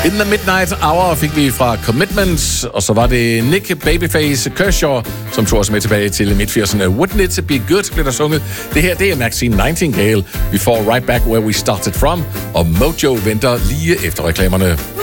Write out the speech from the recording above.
In the Midnight Hour fik vi fra Commitments, og så var det Nick Babyface Kershaw, som tog os med tilbage til midt-80'erne. Wouldn't it be good, blev der sunget. Det her, det er Maxine Nightingale. Vi får Right Back Where We Started From, og Mojo venter lige efter reklamerne.